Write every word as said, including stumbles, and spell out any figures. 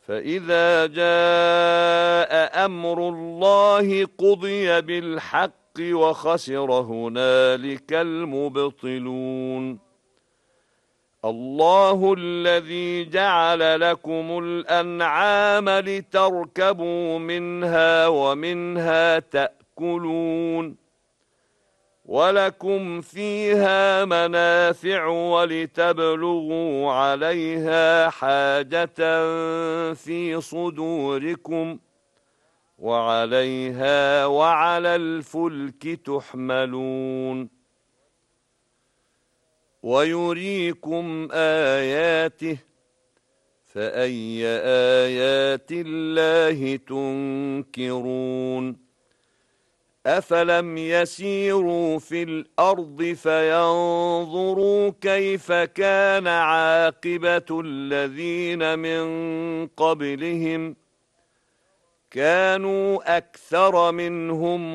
فإذا جاء أمر الله قضي بالحق وخسر هنالك المبطلون. الله الذي جعل لكم الأنعام لتركبوا منها ومنها تأكلون ولكم فيها منافع ولتبلغوا عليها حاجة في صدوركم وعليها وعلى الفلك تحملون ويريكم آياته فأي آيات الله تنكرون أفلم يسيروا في الأرض فينظروا كيف كان عاقبة الذين من قبلهم كانوا أكثر منهم